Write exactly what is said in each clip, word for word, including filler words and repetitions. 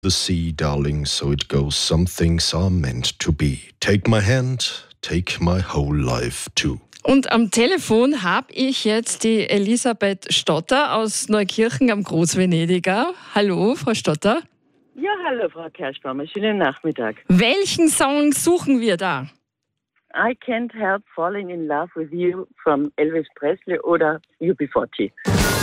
The sea, darling, so it goes. Some things are meant to be. Take my hand, take my whole life too. Und am Telefon habe ich jetzt die Elisabeth Stotter aus Neukirchen am Großvenediger. Hallo, Frau Stotter. Ja, hallo, Frau Kerschbaumer. Schönen Nachmittag. Welchen Song suchen wir da? I Can't Help Falling in Love with You von Elvis Presley oder U B vierzig.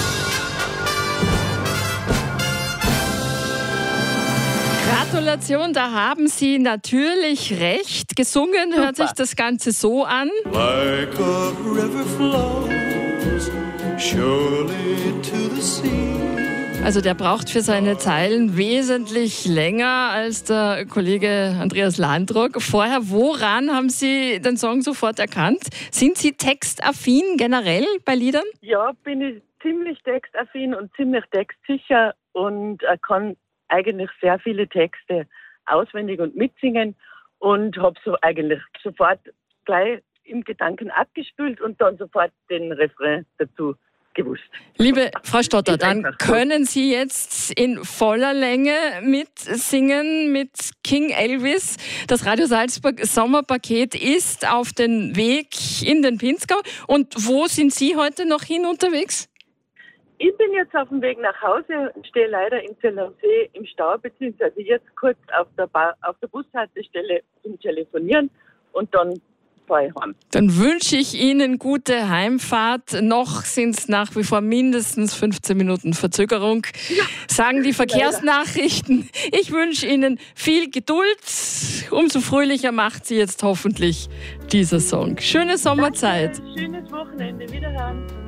Gratulation, da haben Sie natürlich recht. Gesungen Super. Hört sich das Ganze so an. Like a river flows surely to the sea. Also der braucht für seine Zeilen wesentlich länger als der Kollege Andreas Landrock. Vorher, woran haben Sie den Song sofort erkannt? Sind Sie textaffin generell bei Liedern? Ja, bin ich ziemlich textaffin und ziemlich textsicher und äh, kann eigentlich sehr viele Texte auswendig und mitsingen und habe so eigentlich sofort gleich im Gedanken abgespült und dann sofort den Refrain dazu gewusst. Liebe Frau Stotter, Ist dann einfach so. können Sie jetzt in voller Länge mitsingen mit King Elvis. Das Radio Salzburg Sommerpaket ist auf dem Weg in den Pinzgau. Und wo sind Sie heute noch hin unterwegs? Ich bin jetzt auf dem Weg nach Hause und stehe leider in Zell am See im Stau, beziehungsweise jetzt kurz auf der, Ba- auf der Bushaltestelle zum Telefonieren und dann fahre ich heim. Dann wünsche ich Ihnen gute Heimfahrt. Noch sind es nach wie vor mindestens fünfzehn Minuten Verzögerung, sagen die Verkehrsnachrichten. Ich wünsche Ihnen viel Geduld. Umso fröhlicher macht Sie jetzt hoffentlich dieser Song. Schöne Sommerzeit. Schönes Wochenende. Wiederhören.